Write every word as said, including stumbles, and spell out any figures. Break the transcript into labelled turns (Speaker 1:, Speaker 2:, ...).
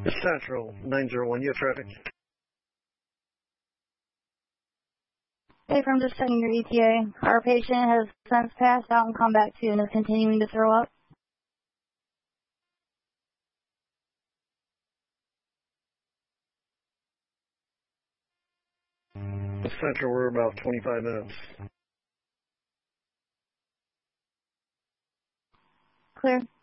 Speaker 1: Central, nine zero one, you have traffic.
Speaker 2: Hey, from just checking your E T A. Our patient has since passed out and come back to and is continuing to throw up.
Speaker 1: Central, we're about twenty-five minutes.
Speaker 2: Clear.